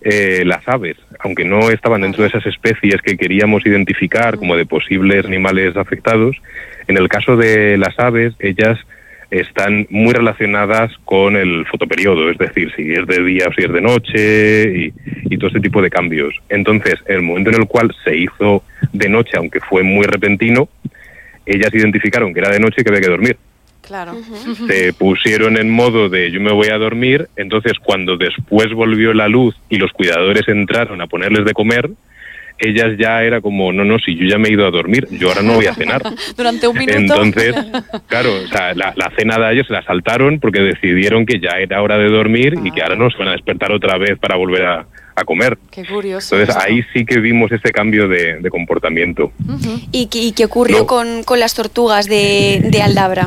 las aves, aunque no estaban dentro de esas especies que queríamos identificar como de posibles animales afectados, en el caso de las aves, ellas están muy relacionadas con el fotoperiodo, es decir, si es de día o si es de noche y todo este tipo de cambios. Entonces, en el momento en el cual se hizo de noche, aunque fue muy repentino, ellas identificaron que era de noche y que había que dormir. Claro. Se pusieron en modo de yo me voy a dormir, entonces cuando después volvió la luz y los cuidadores entraron a ponerles de comer, ellas ya era como, no, si yo ya me he ido a dormir, yo ahora no voy a cenar. Durante un minuto. Entonces, claro, o sea, la cena de ellos se la saltaron porque decidieron que ya era hora de dormir y que ahora no se van a despertar otra vez para volver a comer. Qué curioso. Entonces ahí sí que vimos ese cambio de comportamiento. ¿Y qué ocurrió con las tortugas de Aldabra?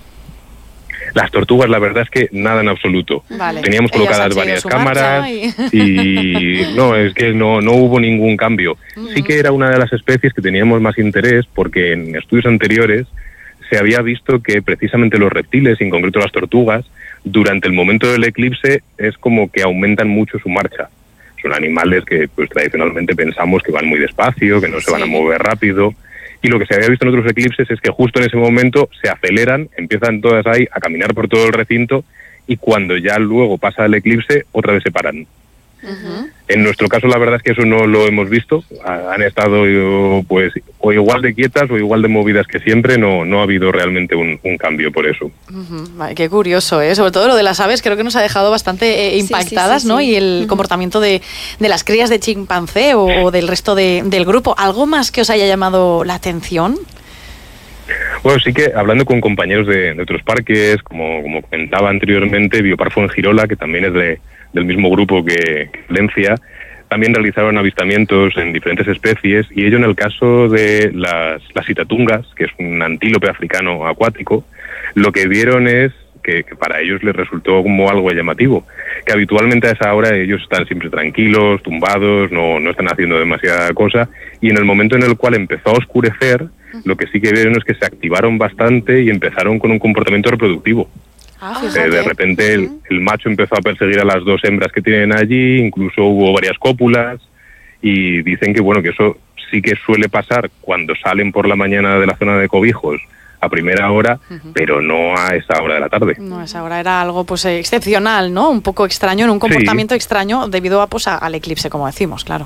Las tortugas, la verdad es que nada en absoluto. Vale. Teníamos colocadas varias cámaras y no, es que no hubo ningún cambio. Sí que era una de las especies que teníamos más interés porque en estudios anteriores se había visto que precisamente los reptiles, en concreto las tortugas, durante el momento del eclipse es como que aumentan mucho su marcha. Son animales que pues tradicionalmente pensamos que van muy despacio, que no se van a mover rápido. Y lo que se había visto en otros eclipses es que justo en ese momento se aceleran, empiezan todas ahí a caminar por todo el recinto y cuando ya luego pasa el eclipse, otra vez se paran. En nuestro caso la verdad es que eso no lo hemos visto, han estado pues o igual de quietas o igual de movidas que siempre, no ha habido realmente un cambio por eso. Vale, qué curioso, ¿eh? Sobre todo lo de las aves creo que nos ha dejado bastante impactadas, ¿no? Y el comportamiento de las crías de chimpancé o del resto del grupo. ¿Algo más que os haya llamado la atención? Bueno, sí que hablando con compañeros de otros parques, como comentaba anteriormente, Biopark Fuengirola, que también es del mismo grupo que Valencia, también realizaron avistamientos en diferentes especies y ello en el caso de las itatungas, que es un antílope africano acuático, lo que vieron es que para ellos les resultó como algo llamativo, que habitualmente a esa hora ellos están siempre tranquilos, tumbados, no están haciendo demasiada cosa y en el momento en el cual empezó a oscurecer, lo que sí que vieron es que se activaron bastante y empezaron con un comportamiento reproductivo. De repente el macho empezó a perseguir a las dos hembras que tienen allí, incluso hubo varias cópulas y dicen que bueno, que eso sí que suele pasar cuando salen por la mañana de la zona de cobijos a primera hora, pero no a esa hora de la tarde. No, esa hora era algo pues excepcional, ¿no? Un poco extraño, en un comportamiento extraño debido a al eclipse, como decimos, claro.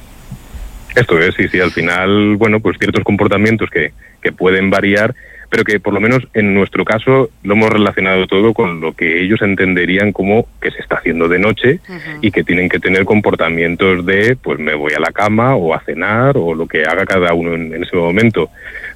Esto es, sí, al final, bueno, pues ciertos comportamientos que pueden variar, pero que por lo menos en nuestro caso lo hemos relacionado todo con lo que ellos entenderían como que se está haciendo de noche y que tienen que tener comportamientos de pues me voy a la cama o a cenar o lo que haga cada uno en ese momento,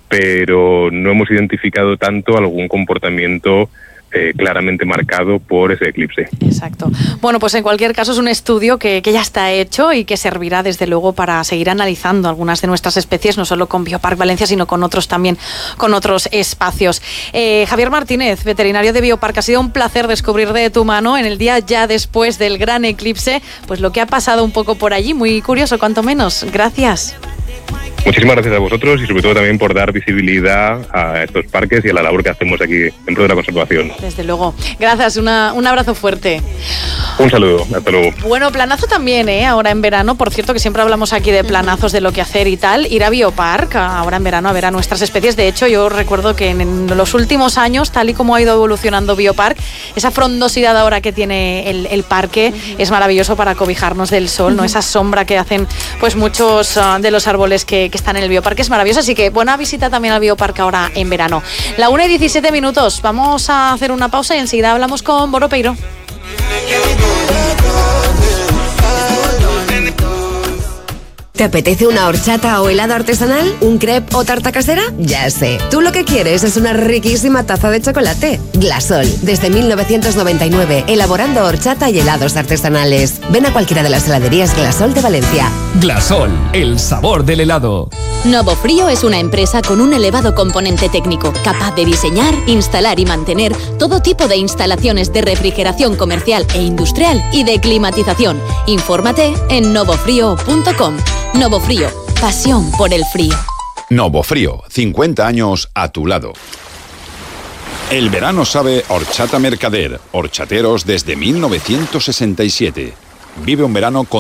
pero no hemos identificado tanto algún comportamiento claramente marcado por ese eclipse. Exacto. Bueno, pues en cualquier caso es un estudio que ya está hecho y que servirá desde luego para seguir analizando algunas de nuestras especies, no solo con Biopark Valencia, sino con otros también, con otros espacios. Javier Martínez, veterinario de Biopark, ha sido un placer descubrir de tu mano en el día ya después del gran eclipse, pues lo que ha pasado un poco por allí, muy curioso, cuanto menos. Gracias. Muchísimas gracias a vosotros y sobre todo también por dar visibilidad a estos parques y a la labor que hacemos aquí dentro de la conservación. Desde luego. Gracias, un abrazo fuerte. Un saludo, hasta luego. Bueno, planazo también, ahora en verano, por cierto que siempre hablamos aquí de planazos, de lo que hacer y tal, ir a Biopark ahora en verano a ver a nuestras especies. De hecho, yo recuerdo que en los últimos años, tal y como ha ido evolucionando Biopark, esa frondosidad ahora que tiene el parque es maravilloso para cobijarnos del sol, ¿no? Esa sombra que hacen pues muchos de los árboles que están en el Biopark es maravilloso, así que buena visita también al Biopark ahora en verano. La 1:17, vamos a hacer una pausa y enseguida hablamos con Boro Peiro. ¿Te apetece una horchata o helado artesanal? ¿Un crepe o tarta casera? Ya sé. Tú lo que quieres es una riquísima taza de chocolate. Glasol, desde 1999, elaborando horchata y helados artesanales. Ven a cualquiera de las heladerías Glasol de Valencia. Glasol, el sabor del helado. Novo Frío es una empresa con un elevado componente técnico, capaz de diseñar, instalar y mantener todo tipo de instalaciones de refrigeración comercial e industrial y de climatización. Infórmate en novofrío.com. Novo Frío, pasión por el frío. Novo Frío, 50 años a tu lado. El verano sabe Horchata Mercader, horchateros desde 1967. Vive un verano con